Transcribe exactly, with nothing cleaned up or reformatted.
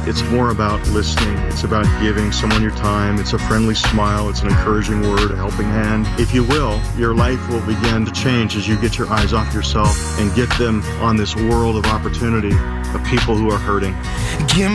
It's more about listening. It's about giving someone your time. It's a friendly smile. It's an encouraging word, a helping hand. If you will, your life will begin to change as you get your eyes off yourself and get them on this world of opportunity of people who are hurting. Give